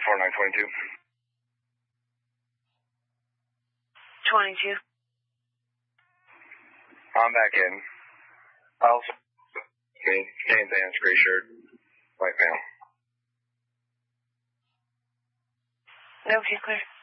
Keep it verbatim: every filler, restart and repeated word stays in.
four nine twenty-two. twenty-two. I'm back in. Also, me, James Vance, gray shirt, white male. Okay, clear.